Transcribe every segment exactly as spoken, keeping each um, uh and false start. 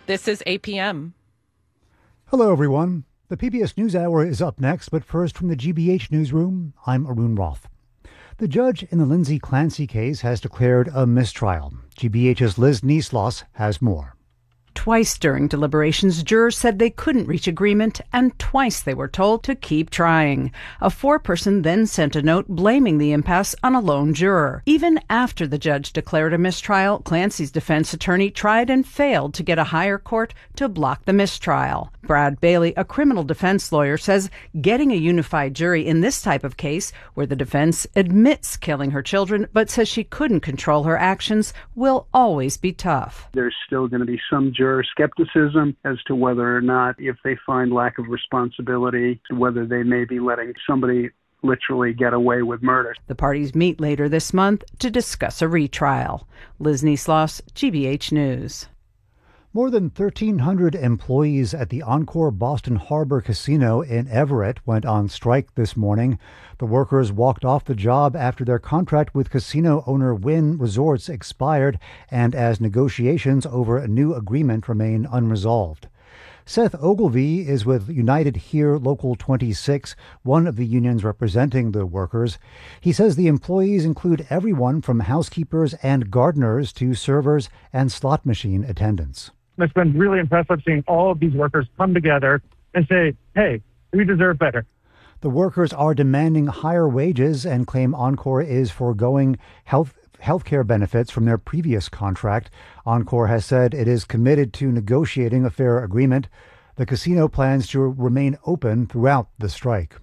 This is A P M. Hello, everyone. The P B S NewsHour is up next, but first from the G B H newsroom, I'm Arun Roth. The judge in the Lindsay Clancy case has declared a mistrial. G B H's Liz Niesloss has more. Twice during deliberations, jurors said they couldn't reach agreement, and twice they were told to keep trying. A foreperson then sent a note blaming the impasse on a lone juror. Even after the judge declared a mistrial, Clancy's defense attorney tried and failed to get a higher court to block the mistrial. Brad Bailey, a criminal defense lawyer, says getting a unified jury in this type of case, where the defense admits killing her children but says she couldn't control her actions, will always be tough. There's still going to be some juror skepticism as to whether or not, if they find lack of responsibility, whether they may be letting somebody literally get away with murder. The parties meet later this month to discuss a retrial. Liz Niesloss, G B H News. More than thirteen hundred employees at the Encore Boston Harbor Casino in Everett went on strike this morning. The workers walked off the job after their contract with casino owner Wynn Resorts expired and as negotiations over a new agreement remain unresolved. Seth Ogilvie is with United Here Local twenty-six, one of the unions representing the workers. He says the employees include everyone from housekeepers and gardeners to servers and slot machine attendants. It's been really impressive seeing all of these workers come together and say, hey, we deserve better. The workers are demanding higher wages and claim Encore is foregoing health healthcare benefits from their previous contract. Encore has said it is committed to negotiating a fair agreement. The casino plans to remain open throughout the strike.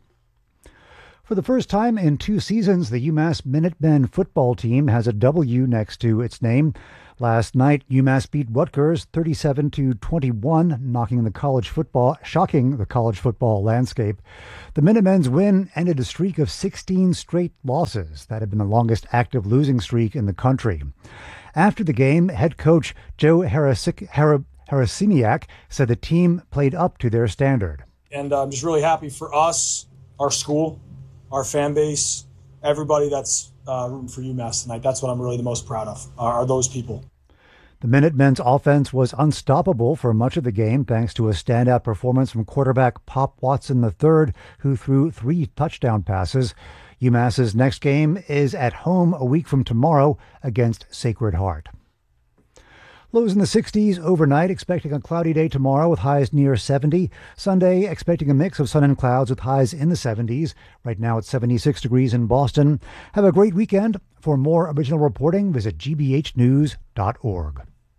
For the first time in two seasons, the UMass Minutemen football team has a W next to its name. Last night, UMass beat Rutgers thirty-seven to twenty-one, knocking the college football, shocking the college football landscape. The Minutemen's win ended a streak of sixteen straight losses. That had been the longest active losing streak in the country. After the game, head coach Joe Harasik, Har- Harasimiak said the team played up to their standard. And I'm just really happy for us, our school, our fan base, everybody that's uh, rooting for UMass tonight. That's what I'm really the most proud of, are those people. The Minutemen's offense was unstoppable for much of the game thanks to a standout performance from quarterback Pop Watson the third, who threw three touchdown passes. UMass's next game is at home a week from tomorrow against Sacred Heart. Lows in the sixties overnight, expecting a cloudy day tomorrow with highs near seventy. Sunday, expecting a mix of sun and clouds with highs in the seventies. Right now it's seventy-six degrees in Boston. Have a great weekend. For more original reporting, visit g b h news dot org.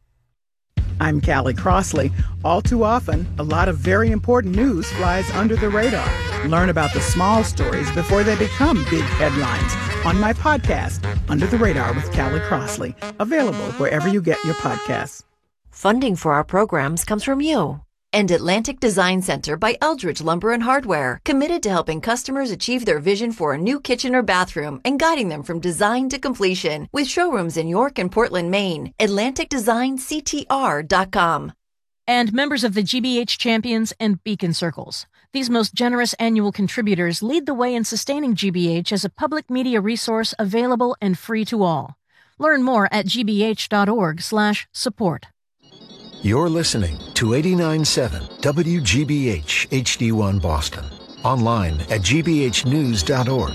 I'm Callie Crossley. All too often, a lot of very important news flies under the radar. Learn about the small stories before they become big headlines on my podcast, Under the Radar with Callie Crossley, available wherever you get your podcasts. Funding for our programs comes from you and Atlantic Design Center by Eldridge Lumber and Hardware, committed to helping customers achieve their vision for a new kitchen or bathroom and guiding them from design to completion, with showrooms in York and Portland, Maine. Atlantic Design C T R dot com. And members of the G B H Champions and Beacon Circles. These most generous annual contributors lead the way in sustaining G B H as a public media resource available and free to all. Learn more at g b h dot org slash support. You're listening to eighty-nine point seven W G B H H D one Boston. Online at g b h news dot org.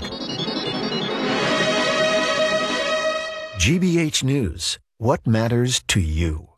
G B H News. What matters to you?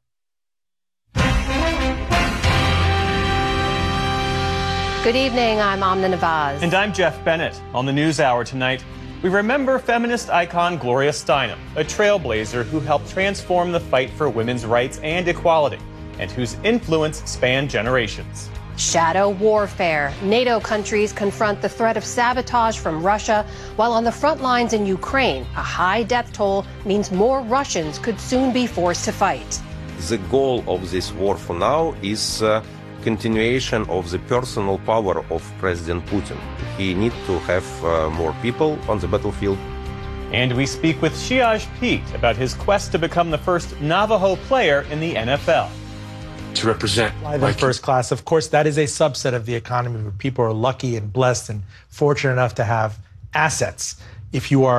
Good evening, I'm Amna Nawaz. And I'm Jeff Bennett. On the NewsHour tonight, we remember feminist icon Gloria Steinem, a trailblazer who helped transform the fight for women's rights and equality, and whose influence spanned generations. Shadow warfare. NATO countries confront the threat of sabotage from Russia, while on the front lines in Ukraine, a high death toll means more Russians could soon be forced to fight. The goal of this war for now is uh, continuation of the personal power of President Putin. He needs to have uh, more people on the battlefield. And we speak with Shiaj Pete about his quest to become the first Navajo player in the N F L. To represent the first class. Of course, that is a subset of the economy where people are lucky and blessed and fortunate enough to have assets. If you are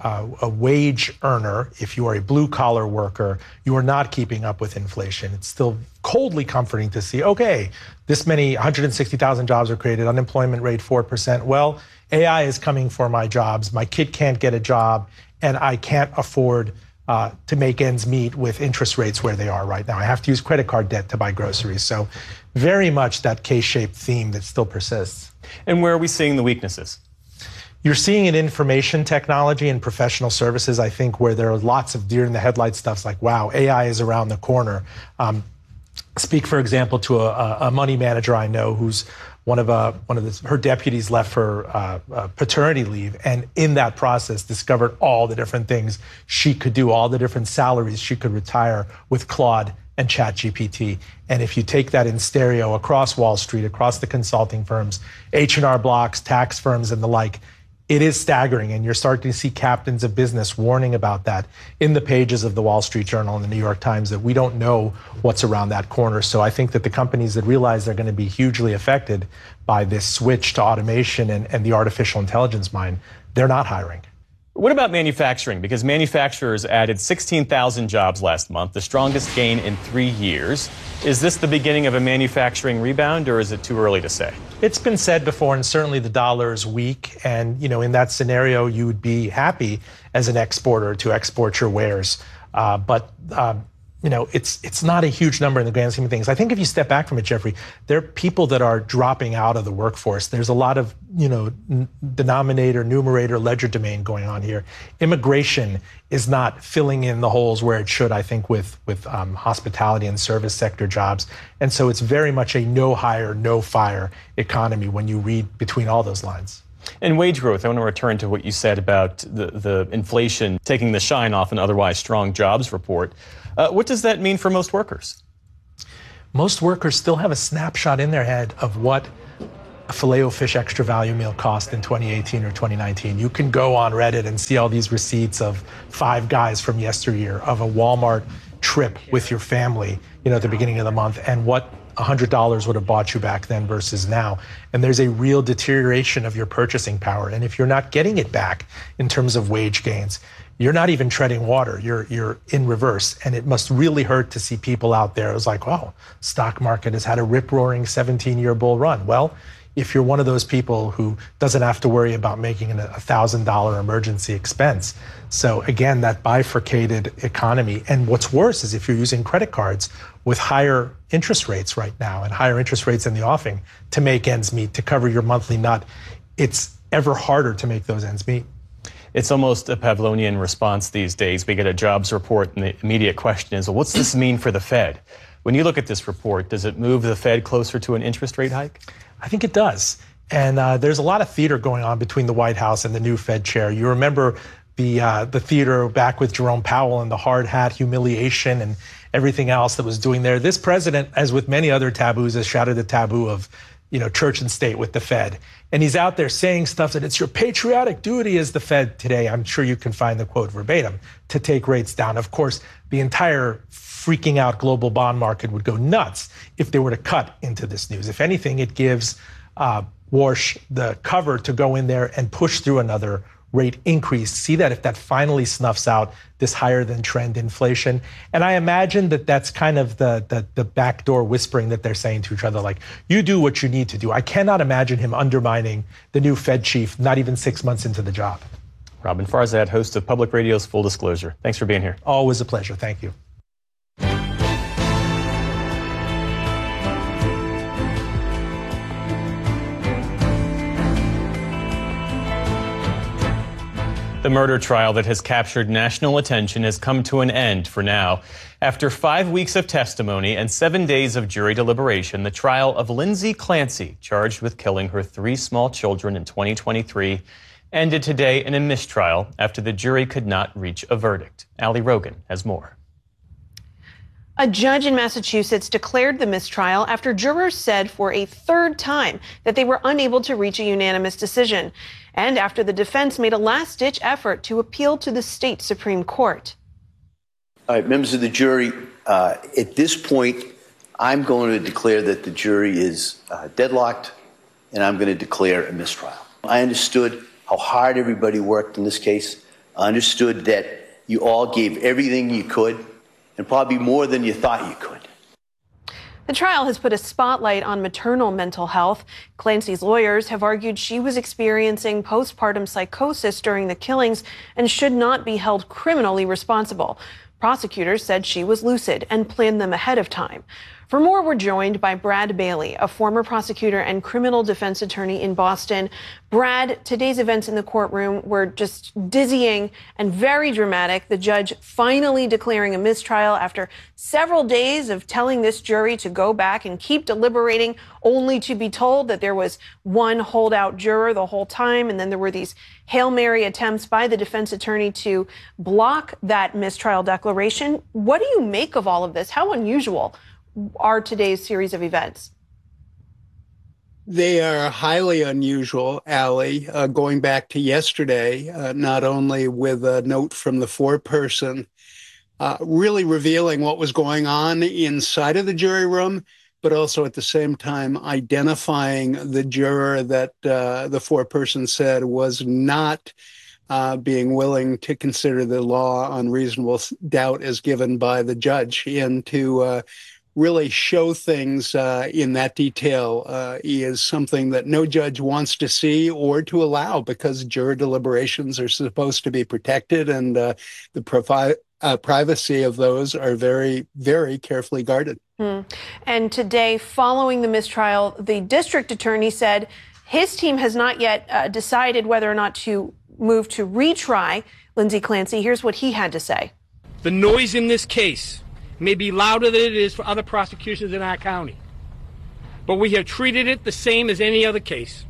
uh, a wage earner, if you are a blue-collar worker, you are not keeping up with inflation. It's still coldly comforting to see, okay, this many, one hundred sixty thousand jobs are created, unemployment rate four percent. Well, A I is coming for my jobs. My kid can't get a job, and I can't afford uh, to make ends meet with interest rates where they are right now. I have to use credit card debt to buy groceries. So very much that K-shaped theme that still persists. And where are we seeing the weaknesses? You're seeing in information technology and professional services, I think, where there are lots of deer-in-the-headlight stuff like, wow, A I is around the corner. Um, speak, for example, to a, a money manager I know who's one of uh, one of the, her deputies left for uh, uh, paternity leave, and in that process discovered all the different things she could do, all the different salaries she could retire with Claude and ChatGPT. And if you take that in stereo across Wall Street, across the consulting firms, H and R Blocks, tax firms, and the like, it is staggering, and you're starting to see captains of business warning about that in the pages of the Wall Street Journal and the New York Times, that we don't know what's around that corner. So I think that the companies that realize they're going to be hugely affected by this switch to automation and, and the artificial intelligence mine, they're not hiring. What about manufacturing? Because manufacturers added sixteen thousand jobs last month, the strongest gain in three years. Is this the beginning of a manufacturing rebound, or is it too early to say? It's been said before, and certainly the dollar is weak. And, you know, in that scenario, you would be happy as an exporter to export your wares. Uh, but, uh, you know, it's it's not a huge number in the grand scheme of things. I think if you step back from it, Jeffrey, there are people that are dropping out of the workforce. There's a lot of, you know, n- denominator, numerator, ledger domain going on here. Immigration is not filling in the holes where it should, I think, with, with um, hospitality and service sector jobs. And so it's very much a no hire, no fire economy when you read between all those lines. And wage growth, I want to return to what you said about the, the inflation taking the shine off an otherwise strong jobs report. Uh, what does that mean for most workers? Most workers still have a snapshot in their head of what a Filet-O-Fish extra value meal cost in twenty eighteen or twenty nineteen. You can go on Reddit and see all these receipts of Five Guys from yesteryear, of a Walmart trip with your family, you know, at the beginning of the month, and what one hundred dollars would have bought you back then versus now. And there's a real deterioration of your purchasing power. And if you're not getting it back in terms of wage gains, you're not even treading water. You're you're in reverse. And it must really hurt to see people out there. It was like, wow, stock market has had a rip-roaring seventeen-year bull run. Well, if you're one of those people who doesn't have to worry about making a one thousand dollars emergency expense. So again, that bifurcated economy. And what's worse is if you're using credit cards with higher interest rates right now and higher interest rates in the offing to make ends meet, to cover your monthly nut, it's ever harder to make those ends meet. It's almost a Pavlovian response these days. We get a jobs report, and the immediate question is, well, what's this mean for the Fed? When you look at this report, does it move the Fed closer to an interest rate hike? I think it does. And uh, there's a lot of theater going on between the White House and the new Fed chair. You remember the uh, the theater back with Jerome Powell and the hard hat humiliation and everything else that was doing there. This president, as with many other taboos, has shattered the taboo of, you know, church and state with the Fed. And he's out there saying stuff that it's your patriotic duty as the Fed today. I'm sure you can find the quote verbatim, to take rates down. Of course, the entire freaking out global bond market would go nuts if they were to cut into this news. If anything, it gives uh, Warsh the cover to go in there and push through another rate increase. See that if that finally snuffs out this higher than trend inflation. And I imagine that that's kind of the, the, the backdoor whispering that they're saying to each other, like, you do what you need to do. I cannot imagine him undermining the new Fed chief, not even six months into the job. Robin Farzad, host of Public Radio's Full Disclosure. Thanks for being here. Always a pleasure. Thank you. The murder trial that has captured national attention has come to an end for now. After five weeks of testimony and seven days of jury deliberation, the trial of Lindsay Clancy, charged with killing her three small children in twenty twenty-three, ended today in a mistrial after the jury could not reach a verdict. Ali Rogan has more. A judge in Massachusetts declared the mistrial after jurors said for a third time that they were unable to reach a unanimous decision, and after the defense made a last-ditch effort to appeal to the state Supreme Court. All right, members of the jury, uh, at this point, I'm going to declare that the jury is uh, deadlocked, and I'm going to declare a mistrial. I understood how hard everybody worked in this case. understood that you all gave everything you could, and probably more than you thought you could. The trial has put a spotlight on maternal mental health. Clancy's lawyers have argued she was experiencing postpartum psychosis during the killings and should not be held criminally responsible. Prosecutors said she was lucid and planned them ahead of time. For more, we're joined by Brad Bailey, a former prosecutor and criminal defense attorney in Boston. Brad, today's events in the courtroom were just dizzying and very dramatic. The judge finally declaring a mistrial after several days of telling this jury to go back and keep deliberating, only to be told that there was one holdout juror the whole time. And then there were these Hail Mary attempts by the defense attorney to block that mistrial declaration. What do you make of all of this? How unusual are today's series of events? They are highly unusual, Allie, uh, going back to yesterday, uh, not only with a note from the foreperson, uh, really revealing what was going on inside of the jury room, but also at the same time identifying the juror that uh, the foreperson said was not uh, being willing to consider the law on reasonable doubt as given by the judge, and to uh, really show things uh, in that detail uh, is something that no judge wants to see or to allow, because juror deliberations are supposed to be protected, and uh, the provi- uh, privacy of those are very, very carefully guarded. Hmm. And today, following the mistrial, the district attorney said his team has not yet uh, decided whether or not to move to retry Lindsay Clancy. Here's what he had to say. The noise in this case may be louder than it is for other prosecutions in our county, but we have treated it the same as any other case.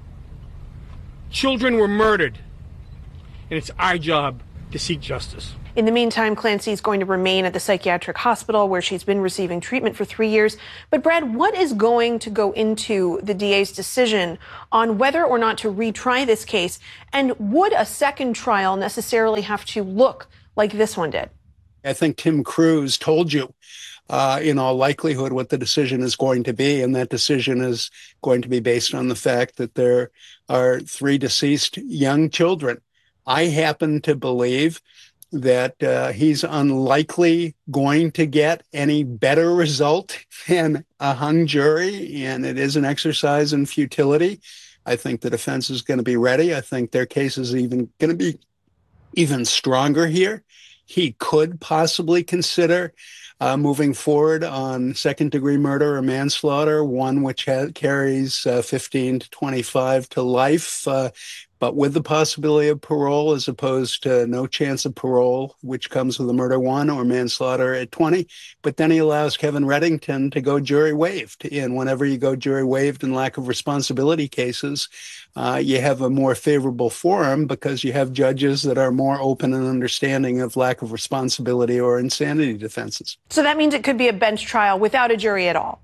Children were murdered, and it's our job to seek justice. In the meantime, Clancy is going to remain at the psychiatric hospital where she's been receiving treatment for three years. But Brad, what is going to go into the D A's decision on whether or not to retry this case? And would a second trial necessarily have to look like this one did? I think Tim Cruz told you uh, in all likelihood what the decision is going to be. And that decision is going to be based on the fact that there are three deceased young children. I happen to believe that uh, he's unlikely going to get any better result than a hung jury, and it is an exercise in futility. I think the defense is going to be ready. I think their case is even going to be even stronger here. He could possibly consider uh, moving forward on second-degree murder or manslaughter, one which ha- carries uh, fifteen to twenty-five to life, uh, but with the possibility of parole as opposed to no chance of parole, which comes with a murder one or manslaughter at twenty. But then he allows Kevin Reddington to go jury waived. And whenever you go jury waived in lack of responsibility cases, uh, you have a more favorable forum because you have judges that are more open and understanding of lack of responsibility or insanity defenses. So that means it could be a bench trial without a jury at all.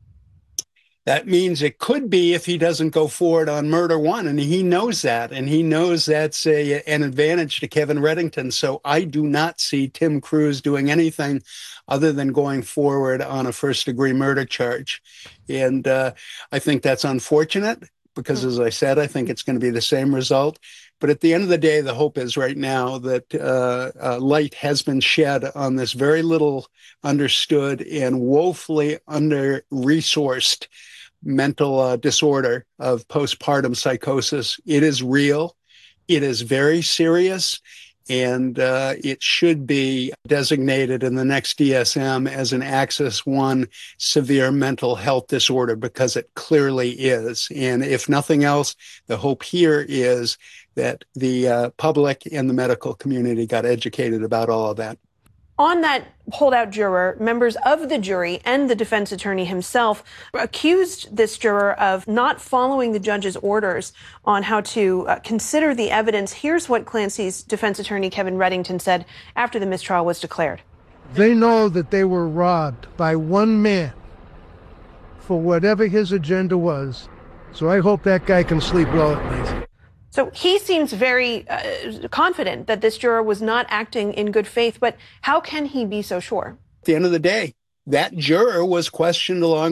That means it could be if he doesn't go forward on murder one, and he knows that, and he knows that's a, an advantage to Kevin Reddington. So I do not see Tim Cruz doing anything other than going forward on a first-degree murder charge. And uh, I think that's unfortunate because, as I said, I think it's going to be the same result. But at the end of the day, the hope is right now that uh, uh, light has been shed on this very little understood and woefully under-resourced mental uh, disorder of postpartum psychosis. It is real. It is very serious. And uh, it should be designated in the next D S M as an Axis one severe mental health disorder, because it clearly is. And if nothing else, the hope here is that the uh, public and the medical community got educated about all of that. On that holdout juror, members of the jury and the defense attorney himself accused this juror of not following the judge's orders on how to uh, consider the evidence. Here's what Clancy's defense attorney, Kevin Reddington, said after the mistrial was declared. They know that they were robbed by one man for whatever his agenda was. So I hope that guy can sleep well at night. So he seems very uh, confident that this juror was not acting in good faith, but how can he be so sure? At the end of the day, that juror was questioned along with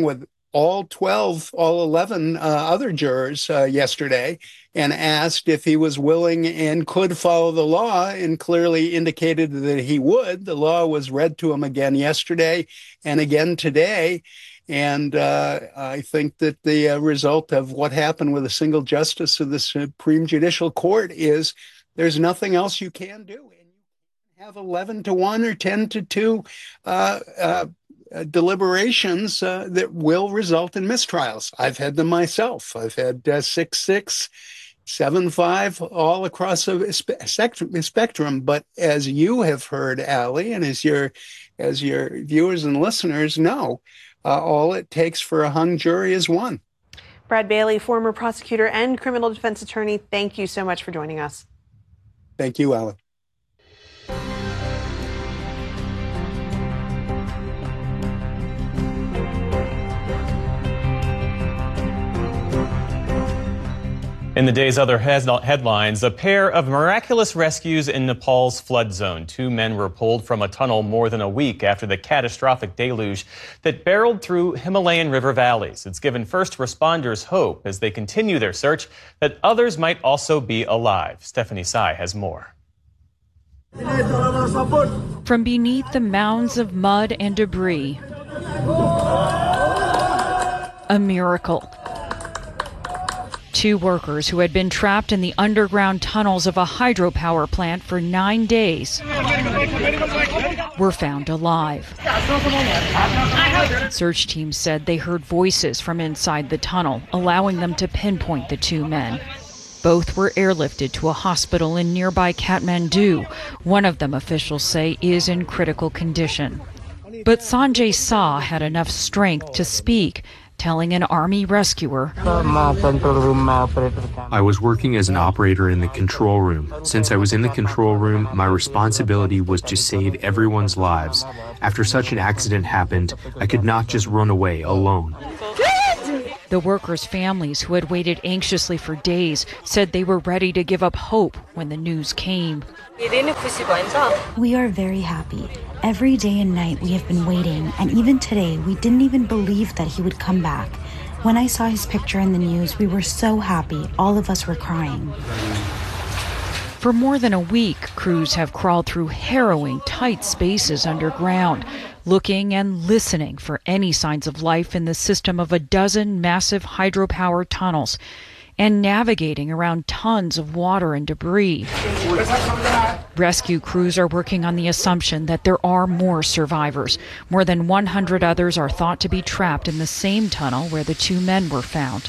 all twelve, all eleven uh, other jurors uh, yesterday and asked if he was willing and could follow the law, and clearly indicated that he would. The law was read to him again yesterday and again today. And uh, I think that the uh, result of what happened with a single justice of the Supreme Judicial Court is there's nothing else you can do. And you have eleven to one or ten to two uh, uh, uh, deliberations uh, that will result in mistrials. I've had them myself. I've had uh, six six, seven five, all across a spectrum, spectrum. But as you have heard, Allie, and as your, as your viewers and listeners know, uh, all it takes for a hung jury is one. Brad Bailey, former prosecutor and criminal defense attorney, thank you so much for joining us. Thank you, Allie. In the day's other headlines, a pair of miraculous rescues in Nepal's flood zone. Two men were pulled from a tunnel more than a week after the catastrophic deluge that barreled through Himalayan river valleys. It's given first responders hope as they continue their search that others might also be alive. Stephanie Tsai has more. From beneath the mounds of mud and debris, a miracle. Two workers who had been trapped in the underground tunnels of a hydropower plant for nine days were found alive. Search teams said they heard voices from inside the tunnel, allowing them to pinpoint the two men. Both were airlifted to a hospital in nearby Kathmandu. One of them, officials say, is in critical condition. But Sanjay Saw had enough strength to speak, telling an army rescuer, I was working as an operator in the control room. Since I was in the control room, my responsibility was to save everyone's lives. After such an accident happened, I could not just run away alone. The workers' families, who had waited anxiously for days, said they were ready to give up hope when the news came. We are very happy. Every day and night we have been waiting, and even today we didn't even believe that he would come back. When I saw his picture in the news, we were so happy. All of us were crying. For more than a week, crews have crawled through harrowing, tight spaces underground, looking and listening for any signs of life in the system of a dozen massive hydropower tunnels, and navigating around tons of water and debris. Rescue crews are working on the assumption that there are more survivors. More than one hundred others are thought to be trapped in the same tunnel where the two men were found.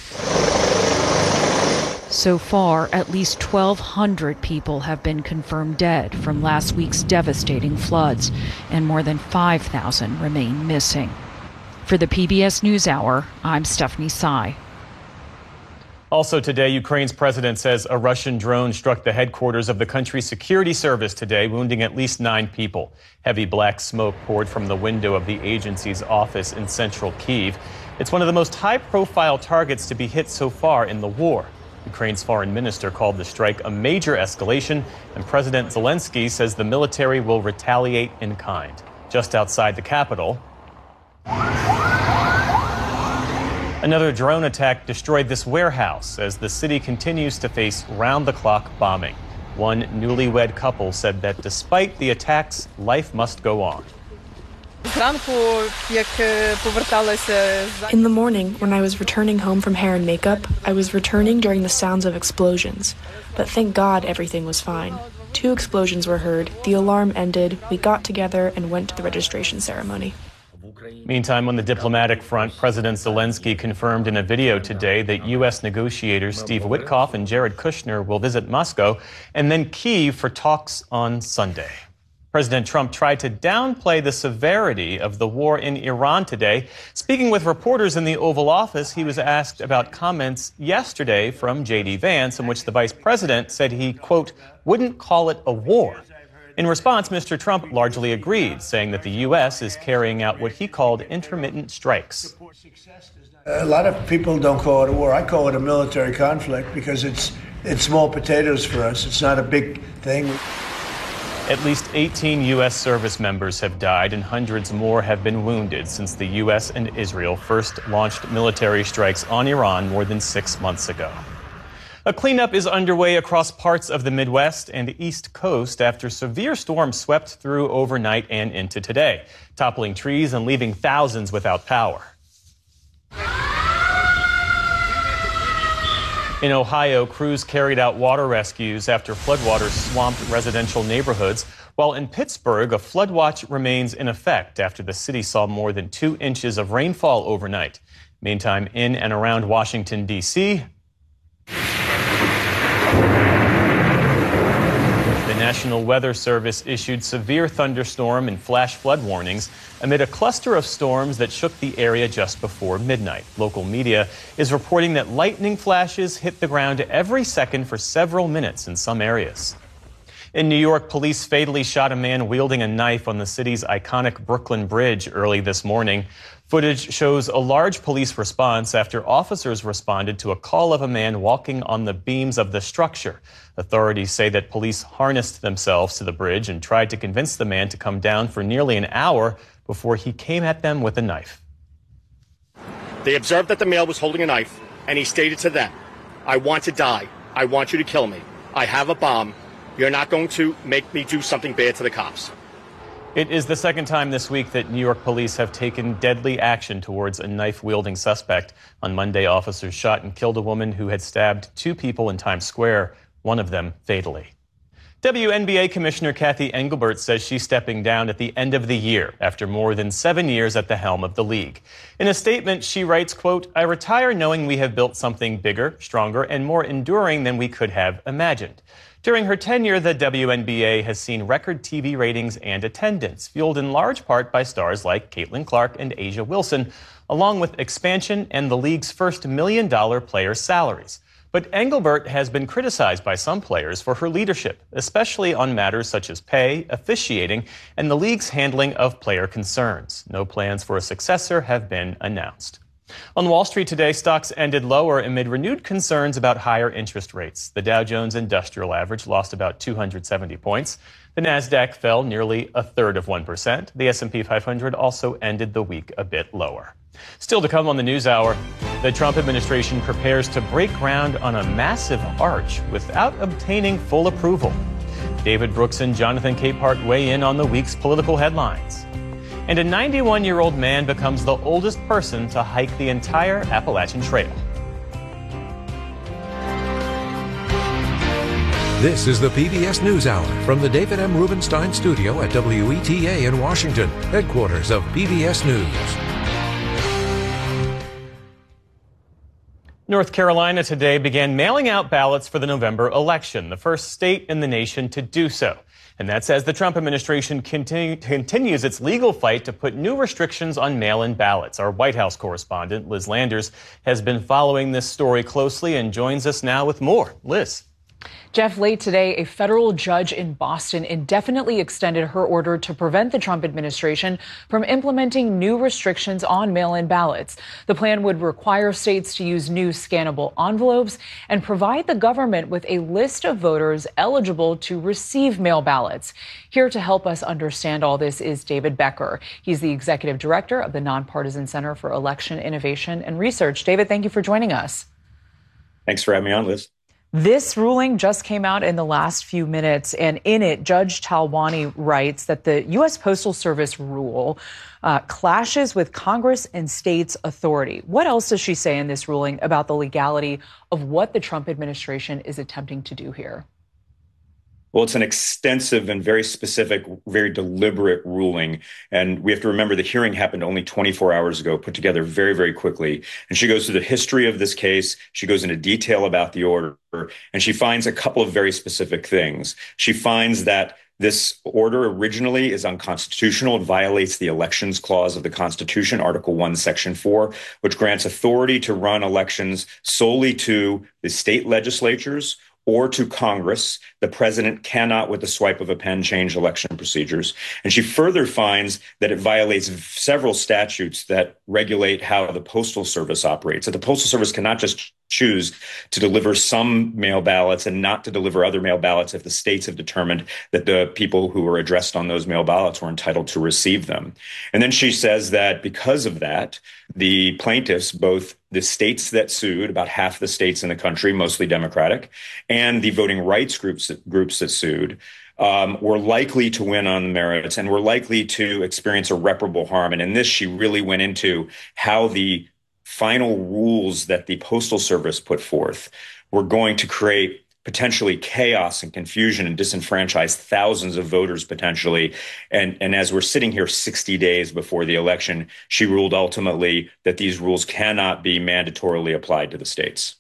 So far, at least twelve hundred people have been confirmed dead from last week's devastating floods, and more than five thousand remain missing. For the P B S NewsHour, I'm Stephanie Tsai. Also today, Ukraine's president says a Russian drone struck the headquarters of the country's security service today, wounding at least nine people. Heavy black smoke poured from the window of the agency's office in central Kyiv. It's one of the most high-profile targets to be hit so far in the war. Ukraine's foreign minister called the strike a major escalation, and President Zelensky says the military will retaliate in kind. Just outside the capital, another drone attack destroyed this warehouse as the city continues to face round-the-clock bombing. One newlywed couple said that despite the attacks, life must go on. In the morning, when I was returning home from hair and makeup, I was returning during the sounds of explosions. But thank God everything was fine. Two explosions were heard, the alarm ended, we got together and went to the registration ceremony. Meantime, on the diplomatic front, President Zelensky confirmed in a video today that U S negotiators Steve Witkoff and Jared Kushner will visit Moscow and then Kyiv for talks on Sunday. President Trump tried to downplay the severity of the war in Iran today. Speaking with reporters in the Oval Office, he was asked about comments yesterday from J D Vance in which the vice president said he, quote, wouldn't call it a war. In response, Mister Trump largely agreed, saying that the U S is carrying out what he called intermittent strikes. A lot of people don't call it a war. I call it a military conflict because it's it's small potatoes for us. It's not a big thing. At least eighteen U S service members have died and hundreds more have been wounded since the U S and Israel first launched military strikes on Iran more than six months ago. A cleanup is underway across parts of the Midwest and East Coast after severe storms swept through overnight and into today, toppling trees and leaving thousands without power. In Ohio, crews carried out water rescues after floodwaters swamped residential neighborhoods, while in Pittsburgh, a flood watch remains in effect after the city saw more than two inches of rainfall overnight. Meantime, in and around Washington, D C, the National Weather Service issued severe thunderstorm and flash flood warnings amid a cluster of storms that shook the area just before midnight. Local media is reporting that lightning flashes hit the ground every second for several minutes in some areas. In New York, police fatally shot a man wielding a knife on the city's iconic Brooklyn Bridge early this morning. Footage shows a large police response after officers responded to a call of a man walking on the beams of the structure. Authorities say that police harnessed themselves to the bridge and tried to convince the man to come down for nearly an hour before he came at them with a knife. They observed that the male was holding a knife, and he stated to them, "I want to die. I want you to kill me. I have a bomb. You're not going to make me do something bad to the cops." It is the second time this week that New York police have taken deadly action towards a knife-wielding suspect. On Monday, officers shot and killed a woman who had stabbed two people in Times Square, one of them fatally. W N B A Commissioner Kathy Engelbert says she's stepping down at the end of the year after more than seven years at the helm of the league. In a statement, she writes, quote, "I retire knowing we have built something bigger, stronger, and more enduring than we could have imagined." During her tenure, the W N B A has seen record T V ratings and attendance, fueled in large part by stars like Caitlin Clark and A'ja Wilson, along with expansion and the league's first million-dollar player salaries. But Engelbert has been criticized by some players for her leadership, especially on matters such as pay, officiating, and the league's handling of player concerns. No plans for a successor have been announced. On Wall Street today, stocks ended lower amid renewed concerns about higher interest rates. The Dow Jones Industrial Average lost about two hundred seventy points. The Nasdaq fell nearly a third of one percent. The S and P five hundred also ended the week a bit lower. Still to come on the NewsHour, the Trump administration prepares to break ground on a massive arch without obtaining full approval. David Brooks and Jonathan Capehart weigh in on the week's political headlines. And a ninety-one-year-old man becomes the oldest person to hike the entire Appalachian Trail. This is the P B S NewsHour from the David M. Rubenstein Studio at W E T A in Washington, headquarters of P B S News. North Carolina today began mailing out ballots for the November election, the first state in the nation to do so. And that's as the Trump administration continue, continues its legal fight to put new restrictions on mail-in ballots. Our White House correspondent, Liz Landers, has been following this story closely and joins us now with more. Liz. Jeff, late today, a federal judge in Boston indefinitely extended her order to prevent the Trump administration from implementing new restrictions on mail-in ballots. The plan would require states to use new scannable envelopes and provide the government with a list of voters eligible to receive mail ballots. Here to help us understand all this is David Becker. He's the executive director of the Nonpartisan Center for Election Innovation and Research. David, thank you for joining us. Thanks for having me on, Liz. This ruling just came out in the last few minutes, and in it, Judge Talwani writes that the U S Postal Service rule uh, clashes with Congress and states' authority. What else does she say in this ruling about the legality of what the Trump administration is attempting to do here? Well, it's an extensive and very specific, very deliberate ruling. And we have to remember the hearing happened only twenty-four hours ago, put together very, very quickly. And she goes through the history of this case. She goes into detail about the order, and she finds a couple of very specific things. She finds that this order originally is unconstitutional. It violates the Elections Clause of the Constitution, Article one, Section four, which grants authority to run elections solely to the state legislatures or to Congress. The president cannot, with the swipe of a pen, change election procedures. And she further finds that it violates several statutes that regulate how the Postal Service operates. That the Postal Service cannot just choose to deliver some mail ballots and not to deliver other mail ballots if the states have determined that the people who were addressed on those mail ballots were entitled to receive them. And then she says that because of that, the plaintiffs, both the states that sued, about half the states in the country, mostly Democratic, and the voting rights groups, groups that sued, Um, were likely to win on the merits and were likely to experience irreparable harm. And in this, she really went into how the final rules that the Postal Service put forth were going to create potentially chaos and confusion and disenfranchise thousands of voters potentially. And, and as we're sitting here sixty days before the election, she ruled ultimately that these rules cannot be mandatorily applied to the states.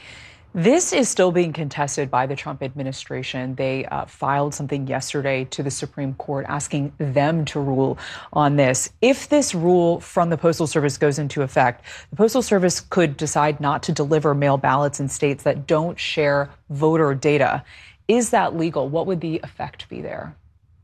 This is still being contested by the Trump administration. They uh, filed something yesterday to the Supreme Court asking them to rule on this. If this rule from the Postal Service goes into effect, the Postal Service could decide not to deliver mail ballots in states that don't share voter data. Is that legal? What would the effect be there?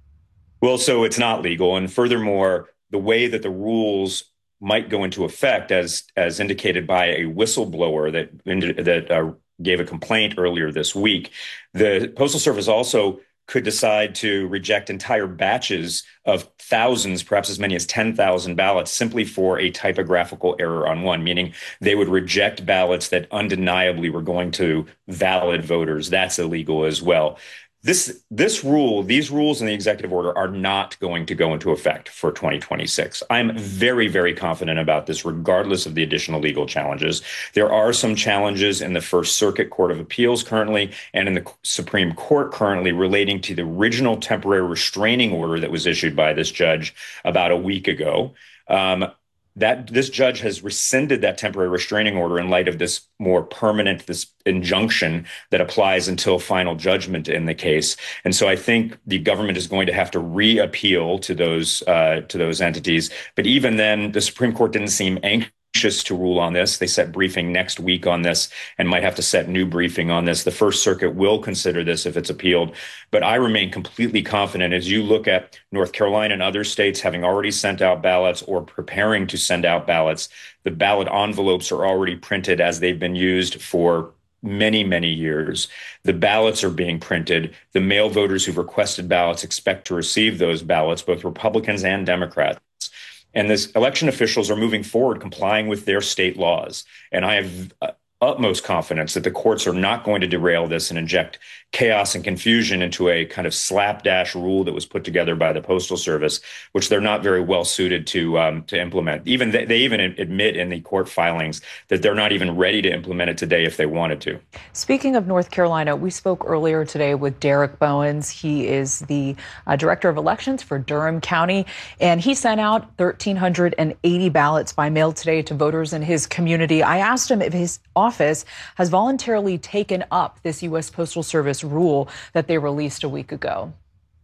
Well, so it's not legal. And furthermore, the way that the rules might go into effect, as as indicated by a whistleblower that that uh, gave a complaint earlier this week, the Postal Service also could decide to reject entire batches of thousands, perhaps as many as ten thousand ballots, simply for a typographical error on one, meaning they would reject ballots that undeniably were going to valid voters. That's illegal as well. This this rule, these rules in the executive order are not going to go into effect for twenty twenty-six. I'm very, very confident about this, regardless of the additional legal challenges. There are some challenges in the First Circuit Court of Appeals currently and in the Supreme Court currently relating to the original temporary restraining order that was issued by this judge about a week ago. Um, That this judge has rescinded that temporary restraining order in light of this more permanent, this injunction that applies until final judgment in the case. And so I think the government is going to have to reappeal to those uh, to those entities. But even then, the Supreme Court didn't seem anxious to rule on this. They set briefing next week on this and might have to set new briefing on this. The First Circuit will consider this if it's appealed. But I remain completely confident as you look at North Carolina and other states having already sent out ballots or preparing to send out ballots. The ballot envelopes are already printed as they've been used for many, many years. The ballots are being printed. The mail voters who've requested ballots expect to receive those ballots, both Republicans and Democrats. And this election officials are moving forward, complying with their state laws. And I have uh, utmost confidence that the courts are not going to derail this and inject chaos and confusion into a kind of slapdash rule that was put together by the Postal Service, which they're not very well suited to um, to implement. Even they, they even admit in the court filings that they're not even ready to implement it today if they wanted to. Speaking of North Carolina, we spoke earlier today with Derek Bowens. He is the uh, director of elections for Durham County, and he sent out one thousand three hundred eighty ballots by mail today to voters in his community. I asked him if his office has voluntarily taken up this U S Postal Service rule that they released a week ago.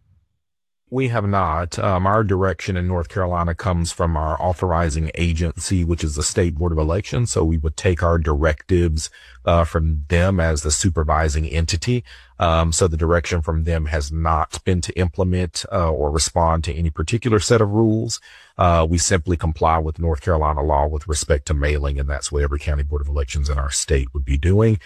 We have not. Um, our direction in North Carolina comes from our authorizing agency, which is the State Board of Elections. So we would take our directives uh, from them as the supervising entity. Um, so the direction from them has not been to implement uh, or respond to any particular set of rules. Uh, we simply comply with North Carolina law with respect to mailing, and that's what every county board of elections in our state would be doing.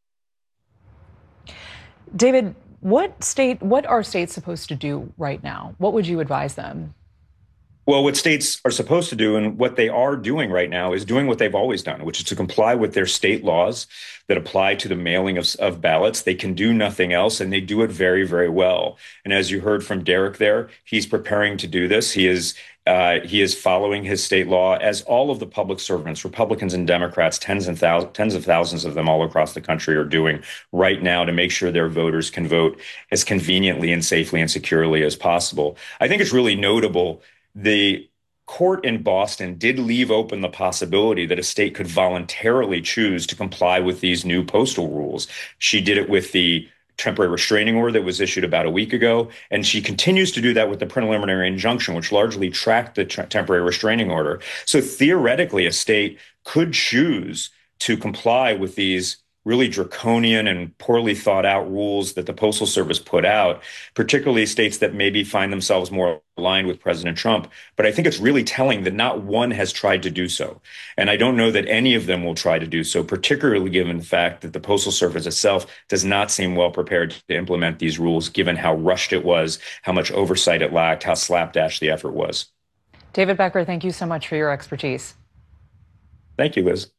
David, what state, what are states supposed to do right now? What would you advise them? Well, what states are supposed to do and what they are doing right now is doing what they've always done, which is to comply with their state laws that apply to the mailing of, of ballots. They can do nothing else, and they do it very, very well. And as you heard from Derek there, he's preparing to do this. He is uh, he is following his state law, as all of the public servants, Republicans and Democrats, tens and thousands, tens of thousands of them all across the country are doing right now to make sure their voters can vote as conveniently and safely and securely as possible. I think it's really notable. The court in Boston did leave open the possibility that a state could voluntarily choose to comply with these new postal rules. She did it with the temporary restraining order that was issued about a week ago, and she continues to do that with the preliminary injunction, which largely tracked the t- temporary restraining order. So theoretically, a state could choose to comply with these really draconian and poorly thought out rules that the Postal Service put out, particularly states that maybe find themselves more aligned with President Trump. But I think it's really telling that not one has tried to do so. And I don't know that any of them will try to do so, particularly given the fact that the Postal Service itself does not seem well prepared to implement these rules, given how rushed it was, how much oversight it lacked, how slapdash the effort was. David Becker, thank you so much for your expertise. Thank you, Liz.